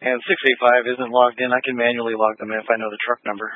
And 685 isn't logged in. I can manually log them in if I know the truck number.